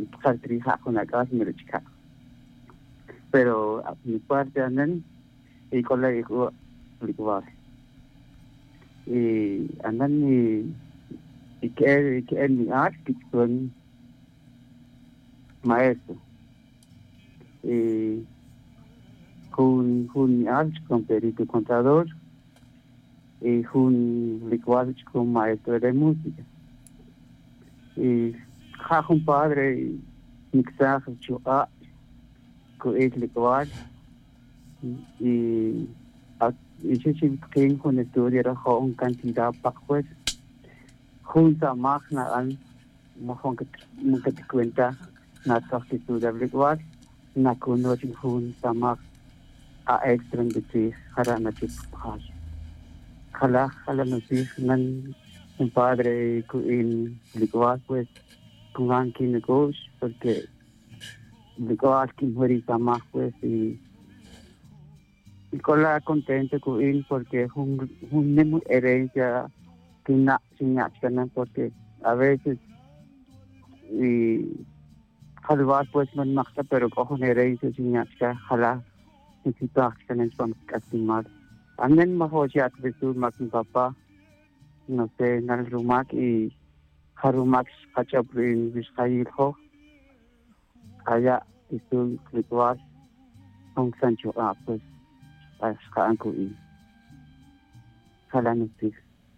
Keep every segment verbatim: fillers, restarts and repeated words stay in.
cartrija con la casa me chica pero mi parte andan y con la hijo licuar y andan y y que que en mi art que son maestro y con con mi art con perito contador y con licuar con maestro de música y ja un padre mixar chua con el licuar y y si si que con estudiar con cantidad pues junta magna an mo que nunca te cuenta na actitud de licuar na conoce junta mag a extra de ti harana chip has kala kala no si nan un padre en licuar pues con que negocio porque licuar que muerita más pues y y con la contento con él porque es un un nemo herencia que na sin acción porque a veces y halwa pues man makta pero cojo herencia sin acción hala necesito acción en su actividad anden mahoja que tu makin papá no sé nal rumak y harumak kachaprin biscail ho allá itu ritual con sancho ah pues sekarang kui salam sí.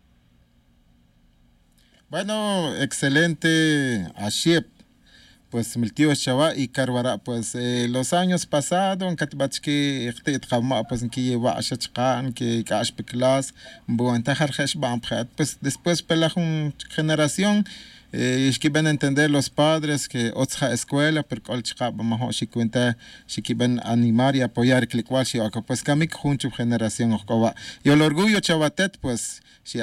Bueno, excelente, Aship. Pues mi tío Chava y Carvara, pues eh, los años pasados, en Katbachki, Ixtit Kama, pues en que lleva a Shachkan, que Kash Peklas, Buan Tajar Hashbam, pues después pela una generación, eh, es que van a entender los padres que otra escuela, pero cual chica, vamos a si cuenta, si que van a animar y apoyar, que cual si pues camik junto generación, y el orgullo Chavatet, pues, si